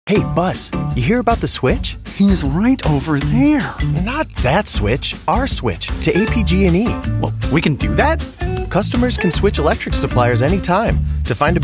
Hey, Buzz, you hear about the switch? He's right over there. Not that switch, our switch to APG&E. Well, we can do that? Customers can switch electric suppliers anytime. To find a